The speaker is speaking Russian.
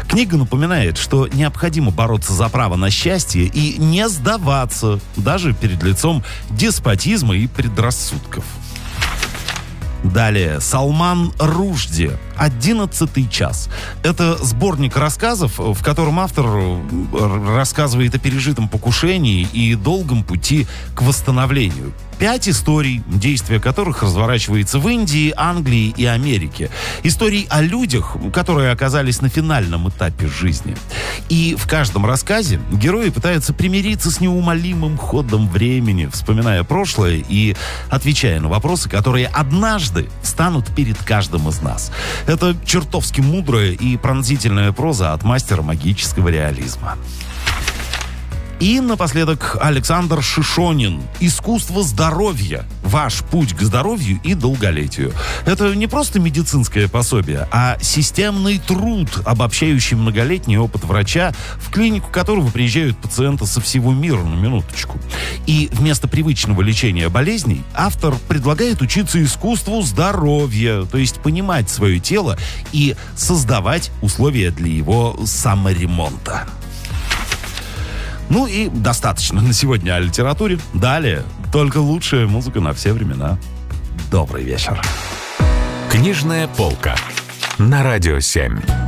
Книга напоминает, что необходимо бороться за право на счастье и не сдаваться, даже перед лицом деспотизма и предрассудков. Далее. Салман Рушди. «11-й час». Это сборник рассказов, в котором автор рассказывает о пережитом покушении и долгом пути к восстановлению. 5 историй, действие которых разворачивается в Индии, Англии и Америке. Историй о людях, которые оказались на финальном этапе жизни. И в каждом рассказе герои пытаются примириться с неумолимым ходом времени, вспоминая прошлое и отвечая на вопросы, которые однажды встанут перед каждым из нас. Это чертовски мудрая и пронзительная проза от мастера магического реализма. И напоследок Александр Шишонин. «Искусство здоровья. Ваш путь к здоровью и долголетию». Это не просто медицинское пособие, а системный труд, обобщающий многолетний опыт врача, в клинику которого приезжают пациенты со всего мира, на минуточку. И вместо привычного лечения болезней автор предлагает учиться искусству здоровья, то есть понимать свое тело и создавать условия для его саморемонта. Ну и достаточно на сегодня о литературе. Далее только лучшая музыка на все времена. Добрый вечер. Книжная полка на Радио 7.